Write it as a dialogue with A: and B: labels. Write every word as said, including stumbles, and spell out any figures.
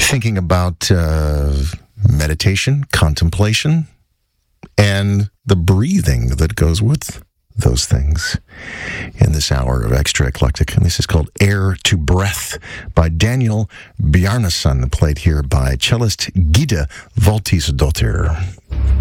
A: thinking about uh, meditation, contemplation, and the breathing that goes with those things in this hour of Extra Eclectic. And this is called Air to Breath by Daniel Bjarnason, played here by cellist Gita Valtisdottir.